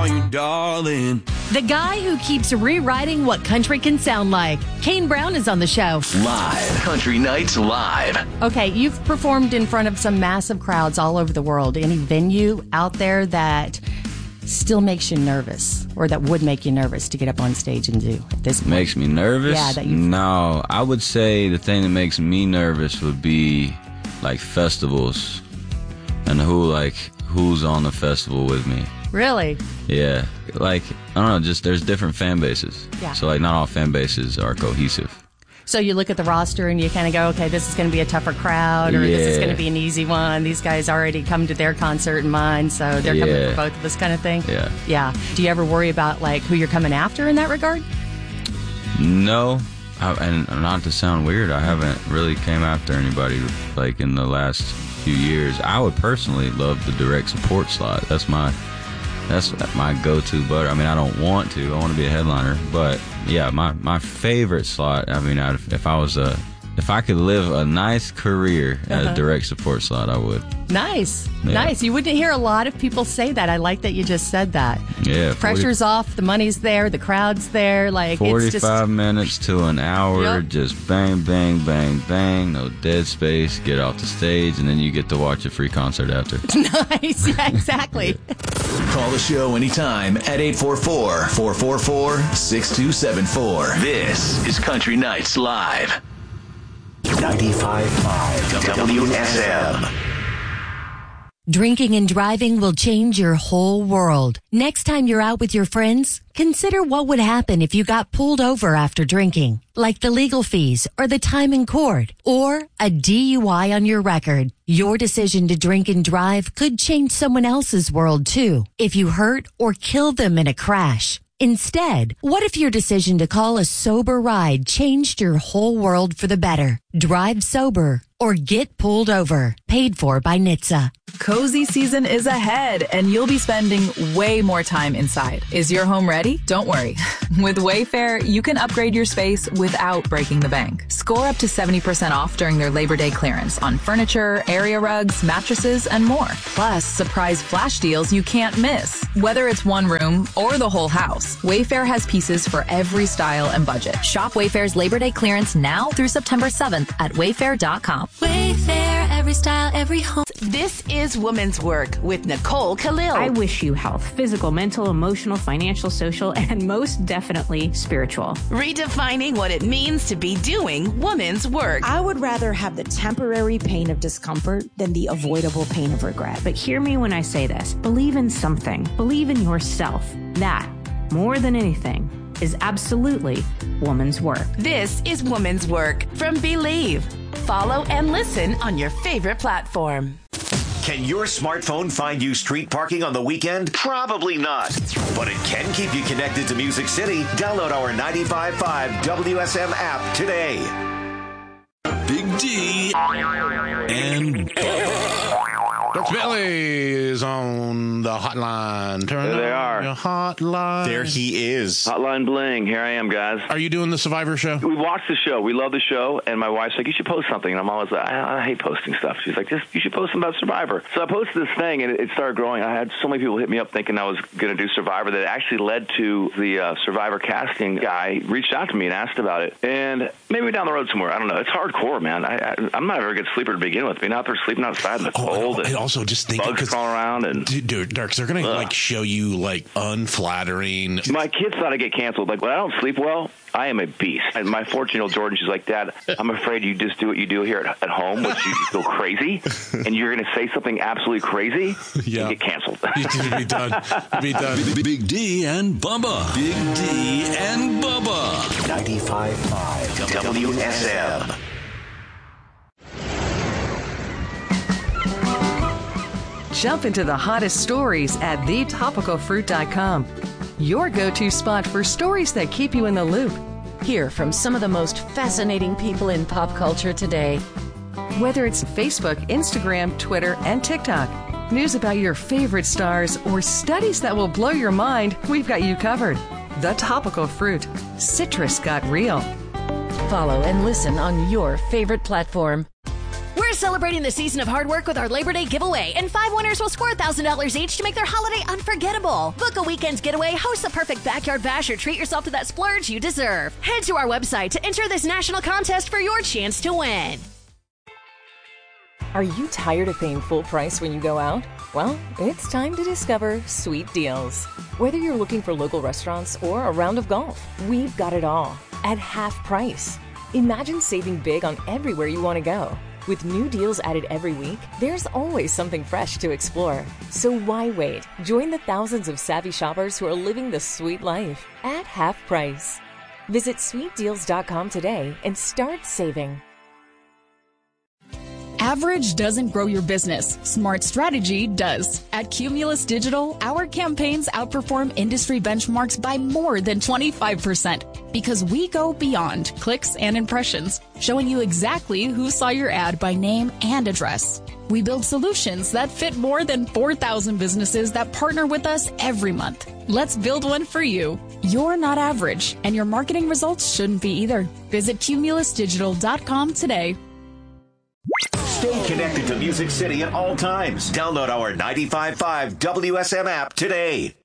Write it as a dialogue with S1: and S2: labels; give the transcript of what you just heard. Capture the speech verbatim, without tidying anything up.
S1: you, darling.
S2: The guy who keeps rewriting what country can sound like. Kane Brown is on the show.
S3: Live. Country Nights Live.
S2: Okay, you've performed in front of some massive crowds all over the world. Any venue out there that still makes you nervous, or that would make you nervous to get up on stage and do at this point?
S1: Makes me nervous?
S2: Yeah, that you...
S1: No, I would say the thing that makes me nervous would be like festivals and who like who's on the festival with me.
S2: Really?
S1: Yeah, like I don't know, just there's different fan bases.
S2: Yeah.
S1: So like not all fan bases are cohesive.
S2: So you look at the roster and you kind of go, okay, this is going to be a tougher crowd, or
S1: yeah.
S2: this is going to be an easy one. These guys already come to their concert and mine, so they're
S1: yeah.
S2: coming for both of us, kind of thing.
S1: Yeah.
S2: Yeah. Do you ever worry about like who you're coming after in that regard?
S1: No, I, and not to sound weird, I haven't really came after anybody like in the last few years. I would personally love the direct support slot. That's my that's my go-to. But I mean, I don't want to. I want to be a headliner, but. Yeah, my, my favorite slot, I mean, I'd, if I was a, if I could live a nice career at uh-huh. a direct support slot, I would.
S2: Nice.
S1: Yeah.
S2: Nice. You wouldn't hear a lot of people say that. I like that you just said that.
S1: Yeah.
S2: Pressure's forty, off, the money's there, the crowd's there. Like
S1: forty-five
S2: it's just,
S1: minutes to an hour,
S2: yep.
S1: just bang, bang, bang, bang, no dead space, get off the stage, and then you get to watch a free concert after.
S2: Nice. Yeah, exactly.
S3: Call the show anytime at eight four four, four four four, six two seven four. This is Country Nights Live. ninety-five point five W S M.
S2: Drinking and driving will change your whole world. Next time you're out with your friends, consider what would happen if you got pulled over after drinking, like the legal fees or the time in court or a D U I on your record. Your decision to drink and drive could change someone else's world too, if you hurt or kill them in a crash. Instead, what if your decision to call a sober ride changed your whole world for the better? Drive sober or get pulled over. Paid for by N H T S A.
S4: Cozy season is ahead, and you'll be spending way more time inside. Is your home ready? Don't worry. With Wayfair, you can upgrade your space without breaking the bank. Score up to seventy percent off during their Labor Day clearance on furniture, area rugs, mattresses, and more. Plus, surprise flash deals you can't miss. Whether it's one room or the whole house, Wayfair has pieces for every style and budget. Shop Wayfair's Labor Day clearance now through September seventh at wayfair dot com.
S5: Wayfair, every style, every home.
S6: This is Woman's Work with Nicole Khalil.
S7: I wish you health, physical, mental, emotional, financial, social, and most definitely spiritual.
S6: Redefining what it means to be doing woman's work.
S8: I would rather have the temporary pain of discomfort than the avoidable pain of regret.
S7: But hear me when I say this. Believe in something. Believe in yourself. That, more than anything, is absolutely woman's work.
S6: This is Woman's Work from Believe. Follow and listen on your favorite platform.
S9: Can your smartphone find you street parking on the weekend? Probably not. But it can keep you connected to Music City. Download our ninety-five point five W S M app today.
S3: Big D and
S10: Doctor Billy is on the hotline. Turn
S11: there they are.
S10: The hotline.
S11: There he is. Hotline bling. Here I am, guys.
S10: Are you doing the Survivor show?
S11: We watched the show. We love the show. And my wife's like, you should post something. And I'm always like, I, I hate posting stuff. She's like, just you should post something about Survivor. So I posted this thing, and it, it started growing. I had so many people hit me up thinking I was going to do Survivor that it actually led to the uh, Survivor casting guy reached out to me and asked about it. And maybe down the road somewhere. I don't know. It's hardcore, man. I, I, I'm not a very good sleeper to begin with. Being out there sleeping outside in the
S10: oh,
S11: cold.
S10: And, and also just think
S11: bugs crawling around. And
S10: dude, Darks, they're going to like show you like unflattering.
S11: My kids thought I'd get canceled. Like, when I don't sleep well, I am a beast. And my fourteen-year-old Jordan, she's like, Dad, I'm afraid you just do what you do here at, at home, which you go crazy, and you're going to say something absolutely crazy
S10: yeah.
S11: and get canceled.
S10: Be done. Be done.
S3: Big, Big D and Bubba. Big D and Bubba.
S9: ninety-five point five W S M.
S12: Jump into the hottest stories at the topical fruit dot com. Your go-to spot for stories that keep you in the loop.
S2: Hear from some of the most fascinating people in pop culture today.
S12: Whether it's Facebook, Instagram, Twitter, and TikTok, news about your favorite stars, or studies that will blow your mind, we've got you covered. The Topical Fruit. Citrus got real.
S2: Follow and listen on your favorite platform.
S13: We're celebrating the season of hard work with our Labor Day giveaway, and five winners will score one thousand dollars each to make their holiday unforgettable. Book a weekend's getaway, host the perfect backyard bash, or treat yourself to that splurge you deserve. Head to our website to enter this national contest for your chance to win.
S14: Are you tired of paying full price when you go out? Well, it's time to discover Sweet Deals. Whether you're looking for local restaurants or a round of golf, we've got it all at half price. Imagine saving big on everywhere you want to go. With new deals added every week, there's always something fresh to explore. So why wait? Join the thousands of savvy shoppers who are living the sweet life at half price. Visit sweet deals dot com today and start saving.
S15: Average doesn't grow your business. Smart strategy does. At Cumulus Digital, our campaigns outperform industry benchmarks by more than twenty-five percent because we go beyond clicks and impressions, showing you exactly who saw your ad by name and address. We build solutions that fit more than four thousand businesses that partner with us every month. Let's build one for you. You're not average, and your marketing results shouldn't be either. Visit cumulus digital dot com today.
S9: Stay connected to Music City at all times. Download our ninety-five point five W S M app today.